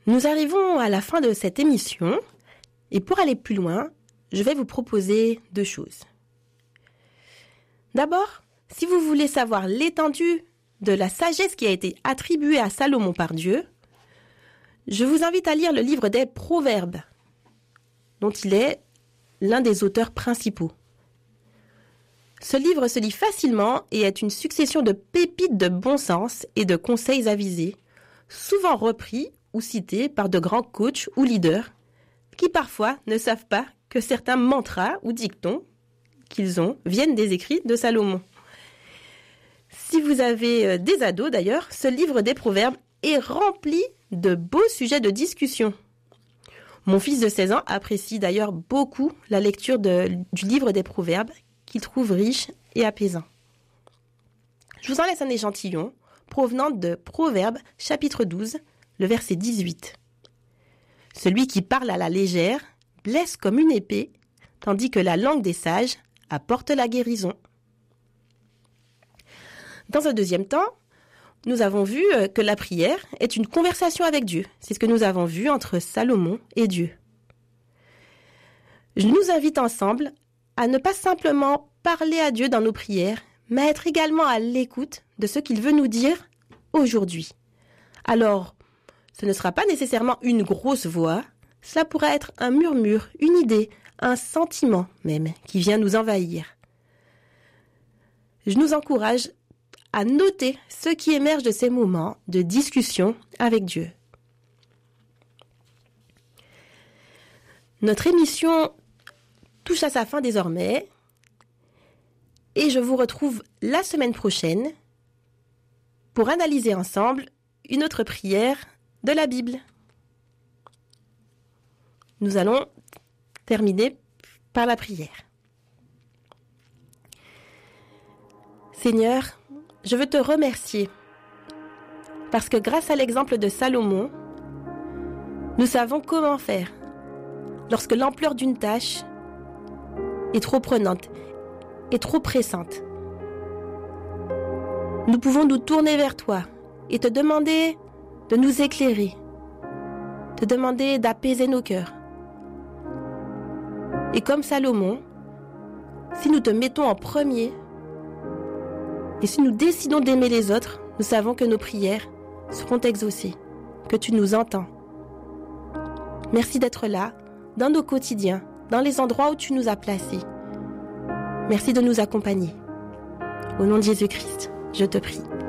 Nous arrivons à la fin de cette émission et pour aller plus loin, je vais vous proposer 2 choses. D'abord, si vous voulez savoir l'étendue de la sagesse qui a été attribuée à Salomon par Dieu, je vous invite à lire le livre des Proverbes, dont il est l'un des auteurs principaux. Ce livre se lit facilement et est une succession de pépites de bon sens et de conseils avisés, souvent repris ou cités par de grands coachs ou leaders, qui parfois ne savent pas que certains mantras ou dictons qu'ils ont viennent des écrits de Salomon. Si vous avez des ados d'ailleurs, ce livre des Proverbes est rempli de beaux sujets de discussion. Mon fils de 16 ans apprécie d'ailleurs beaucoup la lecture du livre des Proverbes qu'il trouve riche et apaisant. Je vous en laisse un échantillon provenant de Proverbes chapitre 12, le verset 18. Celui qui parle à la légère blesse comme une épée, tandis que la langue des sages apporte la guérison. Dans un deuxième temps, nous avons vu que la prière est une conversation avec Dieu. C'est ce que nous avons vu entre Salomon et Dieu. Je nous invite ensemble à ne pas simplement parler à Dieu dans nos prières, mais à être également à l'écoute de ce qu'il veut nous dire aujourd'hui. Alors, ce ne sera pas nécessairement une grosse voix, cela pourrait être un murmure, une idée, un sentiment même qui vient nous envahir. Je nous encourage à noter ce qui émerge de ces moments de discussion avec Dieu. Notre émission touche à sa fin désormais et je vous retrouve la semaine prochaine pour analyser ensemble une autre prière de la Bible. Nous allons terminer par la prière. Seigneur, je veux te remercier parce que grâce à l'exemple de Salomon, nous savons comment faire lorsque l'ampleur d'une tâche est trop prenante et trop pressante. Nous pouvons nous tourner vers toi et te demander de nous éclairer, te demander d'apaiser nos cœurs. Et comme Salomon, si nous te mettons en premier, et si nous décidons d'aimer les autres, nous savons que nos prières seront exaucées, que tu nous entends. Merci d'être là, dans nos quotidiens, dans les endroits où tu nous as placés. Merci de nous accompagner. Au nom de Jésus-Christ, je te prie.